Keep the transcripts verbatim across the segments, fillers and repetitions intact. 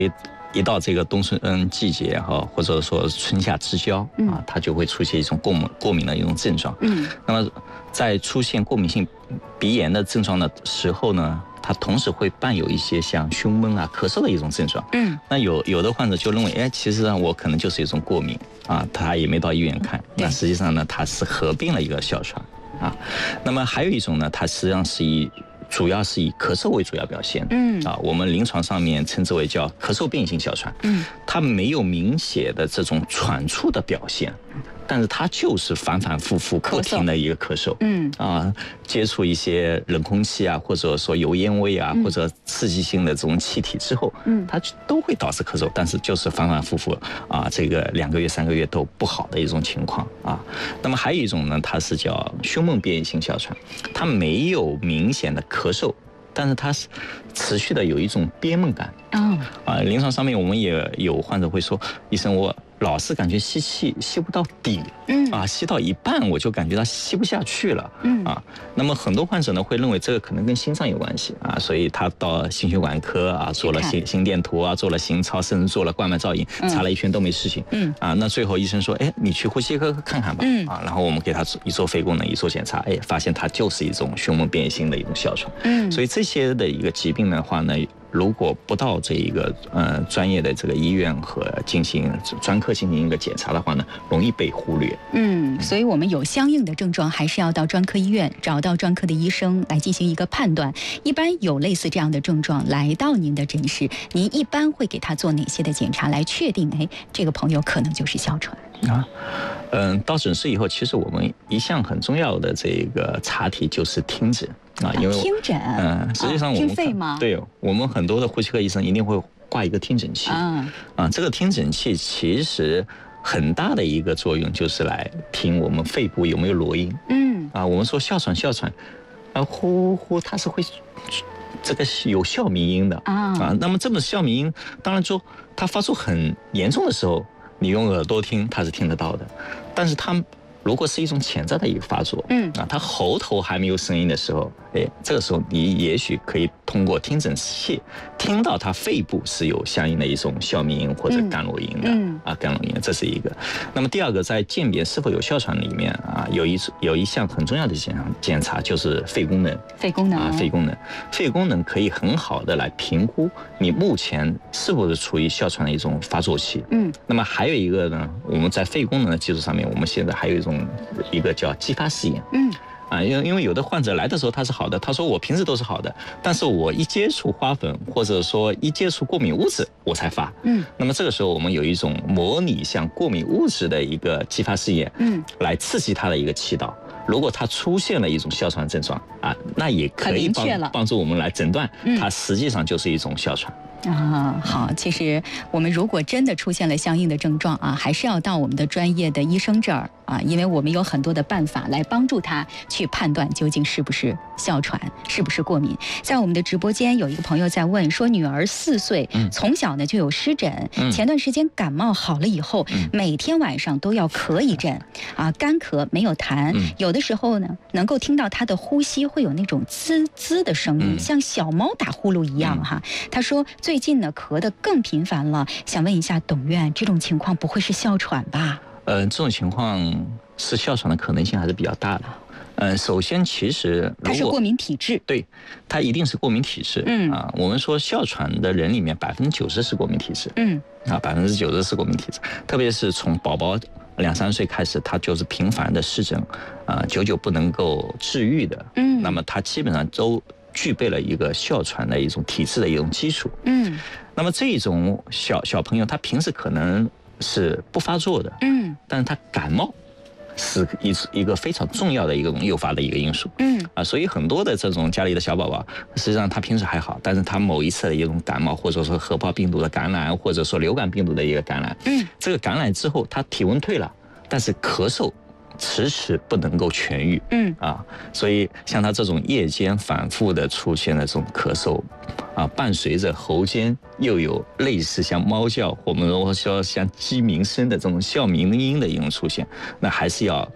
一到这个冬春嗯季节哈，或者说春夏之交啊，它就会出现一种过敏过敏的一种症状。嗯，那么在出现过敏性鼻炎的症状的时候呢，它同时会伴有一些像胸闷啊、咳嗽的一种症状。嗯，那有有的患者就认为，哎，其实呢我可能就是一种过敏啊，他也没到医院看，那实际上呢，他是合并了一个哮喘啊。那么还有一种呢，它实际上是以主要是以咳嗽为主要表现，嗯啊，我们临床上面称之为叫咳嗽变异性哮喘，嗯，它没有明显的这种喘出的表现，但是它就是反反复复不停的一个咳嗽，嗯啊，接触一些冷空气啊，或者说油烟味啊，或者刺激性的这种气体之后，嗯，它都会导致咳嗽，但是就是反反复复啊，这个两个月三个月都不好的一种情况啊。那么还有一种呢，它是叫胸闷变异性哮喘，它没有明显的咳嗽，但是它是持续的有一种憋闷感。哦，啊，临床上面我们也有患者会说，医生我老是感觉吸气吸不到底，嗯啊，吸到一半我就感觉到吸不下去了，嗯啊，那么很多患者呢会认为这个可能跟心脏有关系啊，所以他到心血管科啊做了心心电图啊，做了心超，甚至做了冠脉造影，查了一圈都没事情，嗯啊，那最后医生说，哎，你去呼吸科看看吧，嗯啊，然后我们给他一做肺功能一做检查，哎，发现他就是一种胸闷变异性的一种哮喘，嗯，所以这些的一个疾病的话呢，如果不到这一个呃专业的这个医院和进行专科进行一个检查的话呢，容易被忽略。 嗯，所以我们有相应的症状，还是要到专科医院找到专科的医生来进行一个判断。一般有类似这样的症状来到您的诊室，您一般会给他做哪些的检查来确定？哎，这个朋友可能就是哮喘啊。嗯，到诊室以后，其实我们一项很重要的这个查题就是听诊。啊，因为听诊， 嗯，实际上我们听肺吗？ 对，我们很多的呼吸科医生一定会挂一个听诊器啊，啊，这个听诊器其实很大的一个作用就是来听我们肺部有没有螺音，嗯，啊，我们说哮喘哮喘，啊呼呼它是会这个有哮鸣音的啊，啊，那么这么哮鸣音，当然说它发出很严重的时候，你用耳朵听它是听得到的，但是它如果是一种潜在的一个发作，嗯啊，他喉头还没有声音的时候，哎，这个时候你也许可以通过听诊器听到他肺部是有相应的一种哮鸣音或者干螺音的，嗯啊，干螺音，这是一个。那么第二个，在鉴别是否有哮喘里面啊，有一有一项很重要的检查检查就是肺功能， 肺功能啊，肺功能，肺功能可以很好的来评估你目前是否是处于哮喘的一种发作期，嗯。那么还有一个呢，我们在肺功能的基础上面，我们现在还有一种。一个叫继发试验，嗯，啊，因为因为有的患者来的时候他是好的，他说我平时都是好的，但是我一接触花粉或者说一接触过敏物质我才发，嗯，那么这个时候我们有一种模拟像过敏物质的一个继发试验，嗯，来刺激他的一个气道，如果他出现了一种哮喘症状啊，那也可以帮帮助我们来诊断，它实际上就是一种哮喘。 啊，好，其实我们如果真的出现了相应的症状啊，还是要到我们的专业的医生这儿啊，因为我们有很多的办法来帮助他去判断究竟是不是哮喘，是不是过敏。在我们的直播间有一个朋友在问说，女儿四岁，从小呢就有湿疹，嗯、前段时间感冒好了以后，嗯、每天晚上都要咳一阵，啊，干咳没有痰，嗯、有的时候呢能够听到她的呼吸会有那种滋滋的声音，嗯、像小猫打呼噜一样哈。她说最近呢咳得更频繁了，想问一下董院，这种情况不会是哮喘吧？ 呃，这种情况是哮喘的可能性还是比较大的。嗯，首先其实它是过敏体质， 对，它一定是过敏体质。嗯啊，我们说哮喘的人里面百分之九十是过敏体质。嗯啊，百分之九十是过敏体质，特别是从宝宝两三岁开始，他就是频繁的湿疹，啊、呃，久久不能够治愈的。嗯，那么他基本上都具备了一个哮喘的一种体质的一种基础。嗯，那么这种小小朋友，他平时可能是不发作的。嗯，但是他感冒是一一个非常重要的一个诱发的一个因素。嗯啊，所以很多的这种家里的小宝宝，实际上他平时还好，但是他某一次的一种感冒，或者说核泡病毒的感染，或者说流感病毒的一个感染，嗯，这个感染之后，他体温退了，但是咳嗽迟迟不能够痊愈，嗯啊，所以像他这种夜间反复的出现的这种咳嗽，啊，伴随着喉间又有类似像猫叫，我们说像鸡鸣声的这种哮鸣音的一种出现，那还是要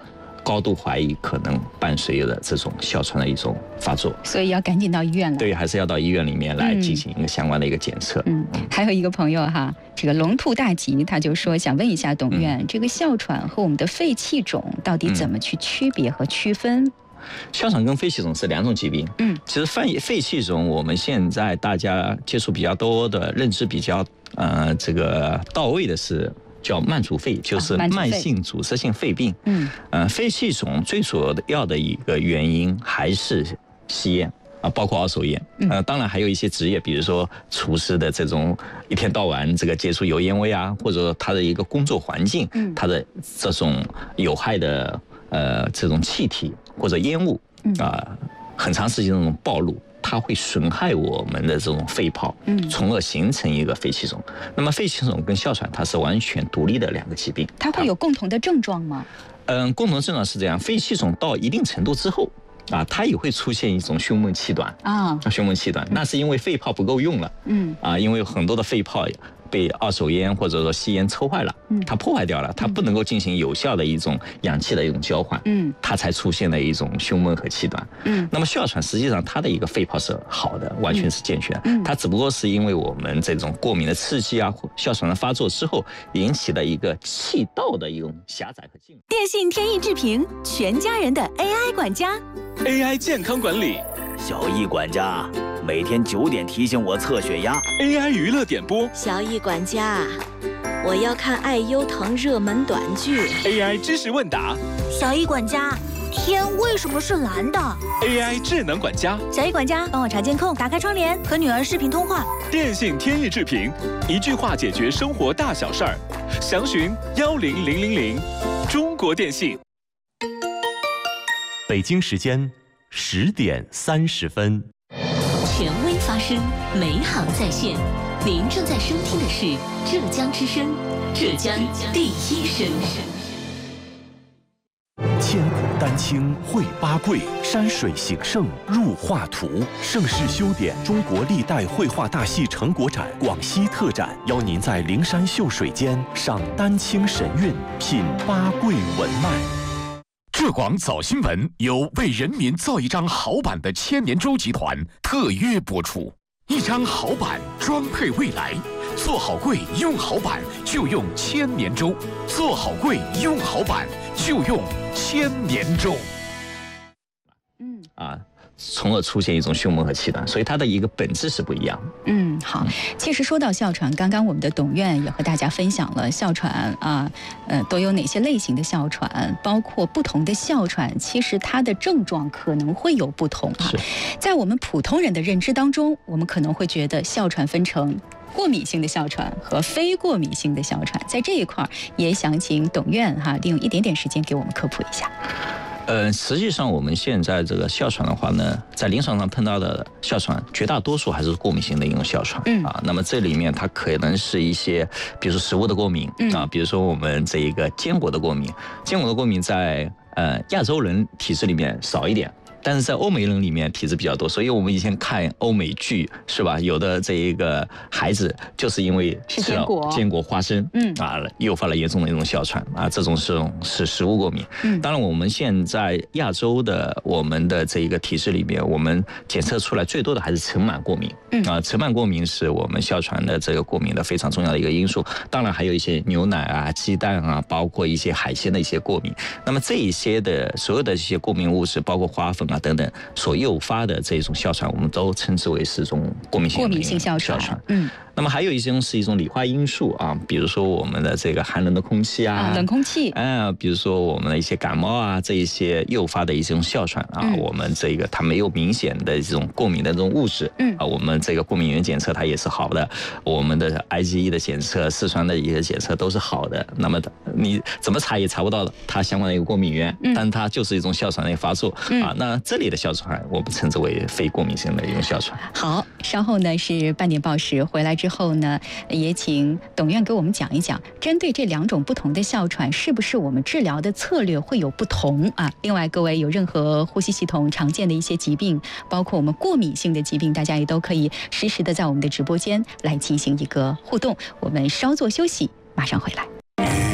高度怀疑可能伴随着这种哮喘的一种发作， 所以要赶紧到医院了。 对，还是要到医院里面来进行一个相关的一个检测。 嗯，还有一个朋友哈，这个龙兔大吉，他就说想问一下董院，嗯、这个哮喘和我们的肺气肿到底怎么去区别和区分？嗯哮喘跟肺气肿是两种疾病。嗯，其实肺肺气肿，我们现在大家接触比较多的、认知比较呃这个到位的是叫慢阻肺，就是慢性阻塞性肺病。嗯，呃，肺气肿最主要的一个原因还是吸烟啊，包括二手烟。呃，当然还有一些职业，比如说厨师的这种一天到晚这个接触油烟味啊，或者说他的一个工作环境，他的这种有害的呃这种气体或者烟雾啊、呃，很长时间这种暴露，它会损害我们的这种肺泡，嗯，从而形成一个肺气肿。那么肺气肿跟哮喘它是完全独立的两个疾病。 它会有共同的症状吗？ 嗯，共同症状是这样，肺气肿到一定程度之后啊，它也会出现一种胸闷气短啊，胸闷气短，那是因为肺泡不够用了，嗯，啊，因为很多的肺泡被二手烟或者说吸烟抽坏了，嗯，它破坏掉了，它不能够进行有效的一种氧气的一种交换，嗯，它才出现了一种胸闷和气短，嗯。那么哮喘实际上它的一个肺泡是好的，完全是健全，嗯，它只不过是因为我们这种过敏的刺激啊，哮喘的发作之后引起的一个气道的一种狭窄和痉挛。 电信天翼智屏，全家人的 A I 管家 ，A I 健康管理， 小易管家。每天九点提醒我测血压 ，A I 娱乐点播。 小易管家，我要看爱优腾热门短剧 ，A I 知识问答。 小易管家，天为什么是蓝的 ？A I 智能管家。 小易管家，帮我查监控，打开窗帘，和女儿视频通话。 电信天翼智屏，一句话解决生活大小事儿，详询幺零零零零。中国电信。 北京时间十点三十分。 权威发声，美好在线。您正在收听的是浙江之声，浙江第一声。 千古丹青绘八桂，山水形胜入画图。盛世修典中国历代绘画大戏成果展广西特展，邀您在灵山秀水间赏丹青神韵，品八桂文脉。 浙广早新闻由为人民造一张好版的千年舟集团特约播出。一张好版装配未来，做好柜用好版就用千年舟，做好柜用好版就用千年舟。 嗯啊。从而出现一种胸闷和气短，所以它的一个本质是不一样的。 嗯，好。其实说到哮喘，刚刚我们的董院也和大家分享了哮喘啊，呃，都有哪些类型的哮喘，包括不同的哮喘，其实它的症状可能会有不同啊。在我们普通人的认知当中，我们可能会觉得哮喘分成过敏性的哮喘和非过敏性的哮喘，在这一块也想请董院哈利用一点点时间给我们科普一下。 呃，实际上我们现在这个哮喘的话呢，在临床上碰到的哮喘，绝大多数还是过敏性的一种哮喘。嗯啊，那么这里面它可能是一些，比如说食物的过敏、嗯、啊，比如说我们这一个坚果的过敏，坚果的过敏在呃亚洲人体质里面少一点。但是在欧美人里面体质比较多，所以我们以前看欧美剧是吧？有的这一个孩子就是因为吃了坚果、花生，嗯啊，诱发了严重的一种哮喘啊，这种是是食物过敏。嗯，当然我们现在亚洲的我们的这一个体质里面，我们检测出来最多的还是尘螨过敏。嗯啊，尘螨过敏是我们哮喘的这个过敏的非常重要的一个因素。当然还有一些牛奶啊、鸡蛋啊，包括一些海鲜的一些过敏。那么这一些的所有的这些过敏物质，包括花粉啊等等所诱发的这种哮喘，我们都称之为是一种过敏性过敏性哮喘。嗯， 那么还有一种是一种理化因素啊，比如说我们的这个寒冷的空气啊， 啊冷空气， 啊，比如说我们的一些感冒啊，这一些诱发的一种哮喘啊，嗯、我们这个它没有明显的这种过敏的这种物质，嗯啊，我们这个过敏原检测它也是好的，我们的 I G E 的检测、四川的一些检测都是好的，那么你怎么查也查不到它相关的一个过敏源，嗯、但它就是一种哮喘的一个发作、嗯、啊，那这里的哮喘我们称之为非过敏性的一种哮喘。 好，稍后呢是半点报时，回来之后呢，也请董院给我们讲一讲，针对这两种不同的哮喘，是不是我们治疗的策略会有不同啊？另外，各位有任何呼吸系统常见的一些疾病，包括我们过敏性的疾病，大家也都可以实时的在我们的直播间来进行一个互动。我们稍作休息，马上回来。